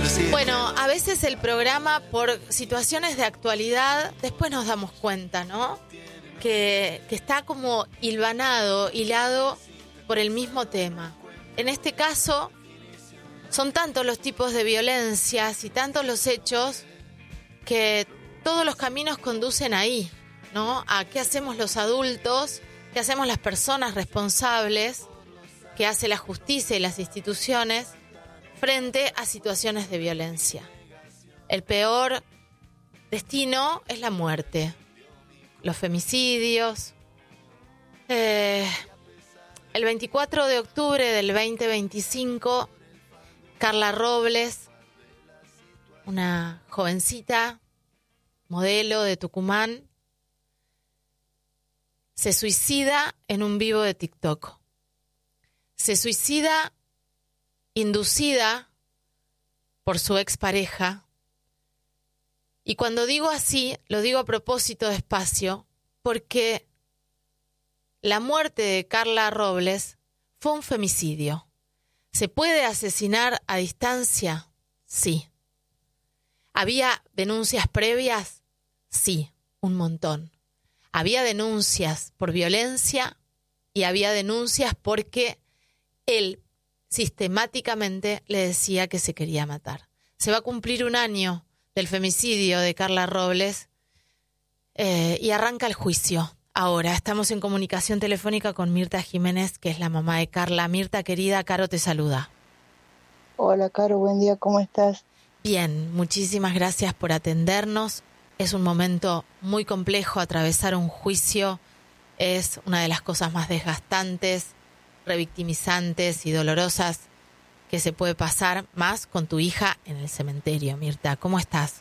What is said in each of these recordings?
Bueno, a veces el programa, por situaciones de actualidad, después nos damos cuenta, ¿no? Que está como hilado por el mismo tema. En este caso, son tantos los tipos de violencias y tantos los hechos que todos los caminos conducen ahí, ¿no? A qué hacemos los adultos, qué hacemos las personas responsables, qué hace la justicia y las instituciones frente a situaciones de violencia. El peor destino es la muerte, los femicidios. El 24 de octubre del 2025, Carla Robles, una jovencita, modelo de Tucumán, se suicida en un vivo de TikTok. Se suicida inducida por su expareja. Y cuando digo así, lo digo a propósito despacio, porque la muerte de Carla Robles fue un femicidio. ¿Se puede asesinar a distancia? Sí. ¿Había denuncias previas? Sí, un montón. Había denuncias por violencia y había denuncias porque él sistemáticamente le decía que se quería matar. Se va a cumplir un año del femicidio de Carla Robles y arranca el juicio. Ahora estamos en comunicación telefónica con Mirta Jiménez, que es la mamá de Carla. Mirta, querida, Caro te saluda. Hola, Caro, buen día, ¿cómo estás? Bien, muchísimas gracias por atendernos. Es un momento muy complejo, atravesar un juicio es una de las cosas más desgastantes, revictimizantes y dolorosas que se puede pasar, más con tu hija en el cementerio. Mirta, ¿cómo estás?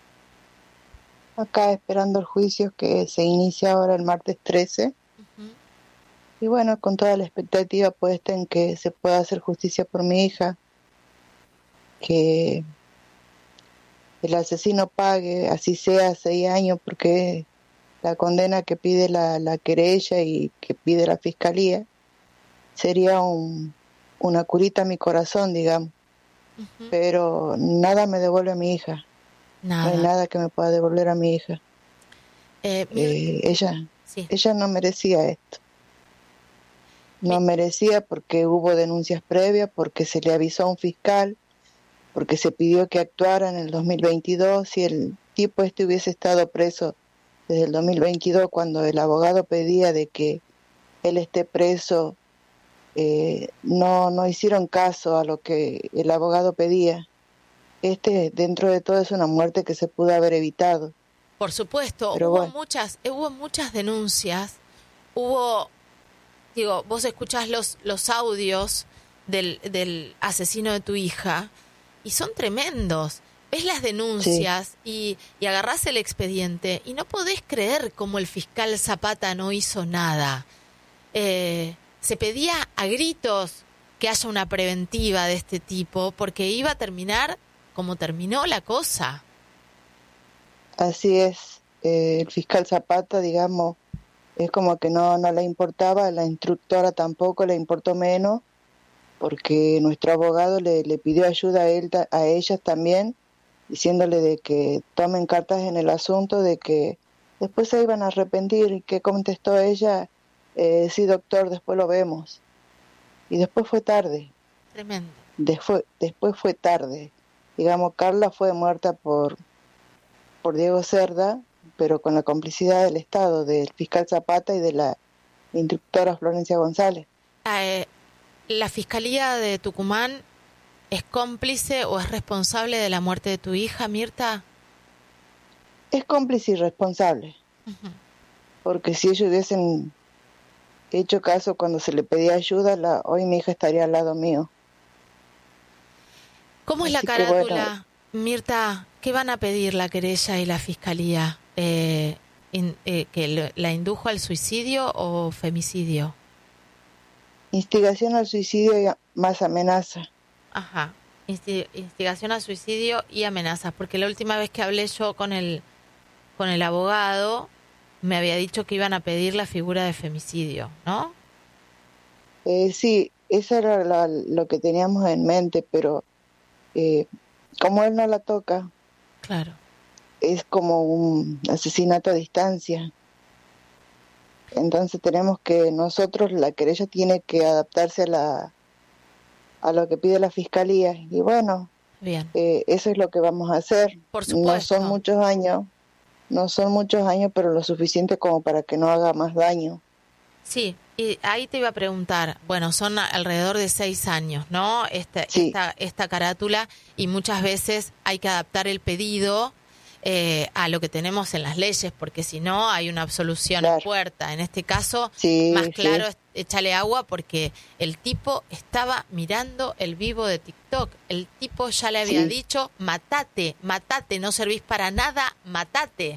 Acá esperando el juicio que se inicia ahora el martes 13. Y bueno, con toda la expectativa puesta en que se pueda hacer justicia por mi hija, que el asesino pague, así sea, 6 años, porque la condena que pide la querella y que pide la fiscalía sería una curita a mi corazón, digamos. Pero nada me devuelve a mi hija. Nada. No hay nada que me pueda devolver a mi hija. Ella no merecía esto. No merecía porque hubo denuncias previas, porque se le avisó a un fiscal, porque se pidió que actuara en el 2022. Si el tipo hubiese estado preso desde el 2022, cuando el abogado pedía de que él esté preso, no hicieron caso a lo que el abogado pedía. Dentro de todo, es una muerte que se pudo haber evitado. Por supuesto, pero hubo muchas denuncias. Vos escuchás los audios del asesino de tu hija y son tremendos. Ves las denuncias y agarrás el expediente y no podés creer cómo el fiscal Zapata no hizo nada. Se pedía a gritos que haya una preventiva de este tipo porque iba a terminar como terminó la cosa. Así es. El fiscal Zapata, digamos, es como que no le importaba, la instructora tampoco le importó menos, porque nuestro abogado le pidió ayuda a ellas también, diciéndole de que tomen cartas en el asunto, de que después se iban a arrepentir. ¿Y qué contestó ella? Sí, doctor, después lo vemos. Y después fue tarde. Tremendo. Después fue tarde. Digamos, Carla fue muerta por Diego Cerda, pero con la complicidad del Estado, del fiscal Zapata y de la instructora Florencia González. ¿La Fiscalía de Tucumán es cómplice o es responsable de la muerte de tu hija, Mirta? Es cómplice y responsable. Porque si ellos hubiesen hecho caso cuando se le pedía ayuda, hoy mi hija estaría al lado mío. ¿Cómo es la carátula, Mirta? ¿Qué van a pedir la querella y la fiscalía? ¿Que la indujo al suicidio o femicidio? Instigación al suicidio y más amenaza. Ajá, instigación al suicidio y amenazas, porque la última vez que hablé yo con el abogado me había dicho que iban a pedir la figura de femicidio, ¿no? Sí, eso era lo que teníamos en mente, pero como él no la toca, Claro. es como un asesinato a distancia. Entonces tenemos que nosotros, la querella tiene que adaptarse a lo que pide la fiscalía. Y bueno, Bien. eso es lo que vamos a hacer. Por supuesto. No son muchos años, pero lo suficiente como para que no haga más daño. Sí, y ahí te iba a preguntar, bueno, son alrededor de 6 años, ¿no? Sí. Esta carátula, y muchas veces hay que adaptar el pedido a lo que tenemos en las leyes, porque si no hay una absolución en puerta. En este caso, más claro, échale agua, porque el tipo estaba mirando el vivo de TikTok. El tipo ya le había dicho, matate, no servís para nada, matate.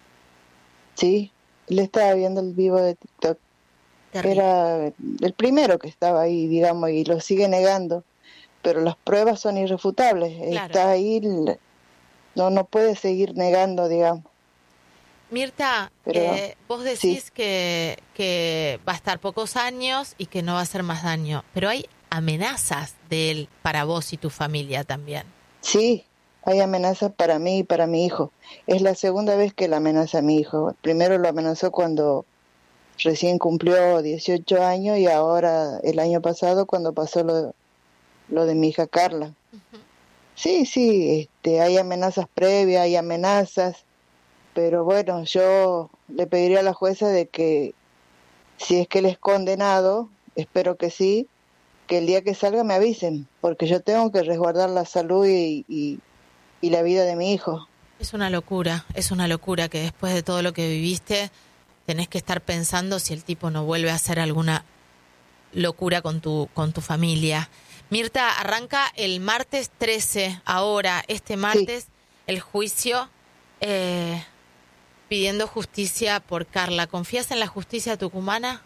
Sí, le estaba viendo el vivo de TikTok. Terrible. Era el primero que estaba ahí, digamos, y lo sigue negando, pero las pruebas son irrefutables. Claro. Está ahí, no puede seguir negando, digamos. Mirta, vos decís que va a estar pocos años y que no va a hacer más daño, pero hay amenazas de él para vos y tu familia también. Sí, hay amenazas para mí y para mi hijo. Es la segunda vez que la amenaza a mi hijo. Primero lo amenazó cuando recién cumplió 18 años y ahora el año pasado cuando pasó lo de mi hija Carla. Uh-huh. Sí, hay amenazas previas, hay amenazas, pero bueno, yo le pediría a la jueza de que si es que él es condenado, espero que sí, que el día que salga me avisen, porque yo tengo que resguardar la salud y la vida de mi hijo. Es una locura que después de todo lo que viviste tenés que estar pensando si el tipo no vuelve a hacer alguna locura con tu familia. Mirta, arranca el martes 13, ahora, este martes, el juicio pidiendo justicia por Carla. ¿Confías en la justicia tucumana?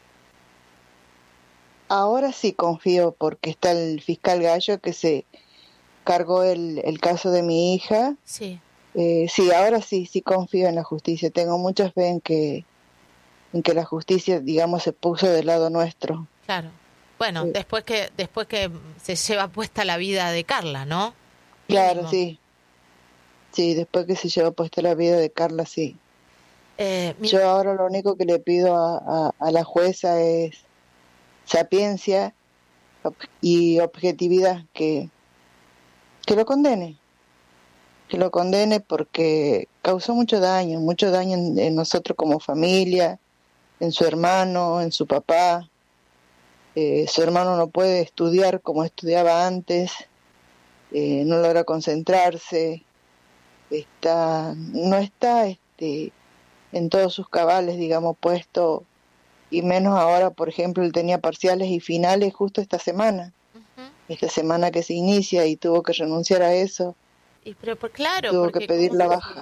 Ahora sí confío, porque está el fiscal Gallo que se cargó el caso de mi hija. Sí. Sí, ahora sí confío en la justicia. Tengo mucha fe en que la justicia, digamos, se puso del lado nuestro. Claro. Bueno, después que se lleva puesta la vida de Carla, ¿no? Claro, sí. Sí, después que se lleva puesta la vida de Carla, sí. Yo ahora lo único que le pido a la jueza es sapiencia y objetividad, que lo condene. Que lo condene porque causó mucho daño en nosotros como familia, en su hermano, en su papá. Su hermano no puede estudiar como estudiaba antes, no logra concentrarse, no está en todos sus cabales, digamos, puesto, y menos ahora, por ejemplo, él tenía parciales y finales justo esta semana, esta semana que se inicia, y tuvo que renunciar a eso. Pero claro, tuvo que pedir la baja.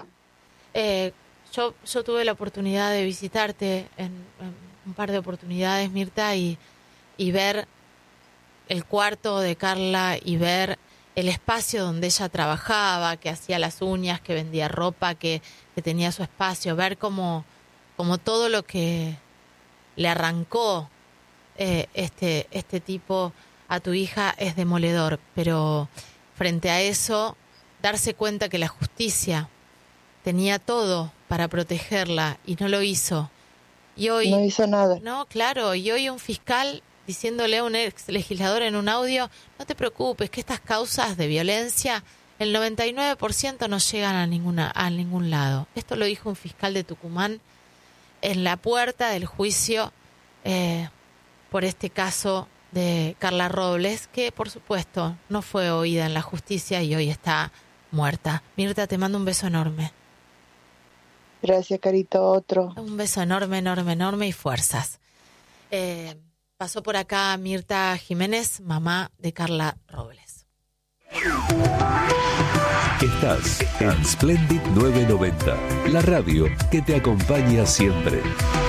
Yo tuve la oportunidad de visitarte en un par de oportunidades, Mirta, y ver el cuarto de Carla y ver el espacio donde ella trabajaba, que hacía las uñas, que vendía ropa, que tenía su espacio, ver como todo lo que le arrancó este tipo a tu hija es demoledor. Pero frente a eso, darse cuenta que la justicia tenía todo para protegerla y no lo hizo. Y hoy no hizo nada. No, claro, y hoy un fiscal diciéndole a un ex legislador en un audio, no te preocupes, que estas causas de violencia, el 99% no llegan a ningún lado. Esto lo dijo un fiscal de Tucumán en la puerta del juicio por este caso de Carla Robles, que por supuesto no fue oída en la justicia y hoy está muerta. Mirta, te mando un beso enorme. Gracias, Carito, otro. Un beso enorme, enorme, enorme y fuerzas. Pasó por acá Mirta Jiménez, mamá de Carla Robles. Estás en Splendid 990, la radio que te acompaña siempre.